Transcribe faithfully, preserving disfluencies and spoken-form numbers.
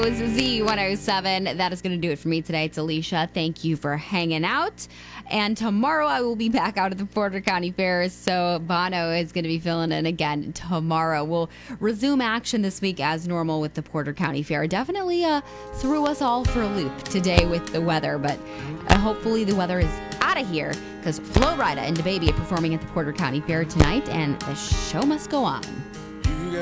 was Z one oh seven. That is going to do it for me today. It's Alicia. Thank you for hanging out. And tomorrow I will be back out at the Porter County Fair. So Bono is going to be filling in again tomorrow. We'll resume action this week as normal with the Porter County Fair. Definitely uh, threw us all for a loop today with the weather, but uh, hopefully the weather is out of here because Flo Rida and DaBaby are performing at the Porter County Fair tonight, and the show must go on.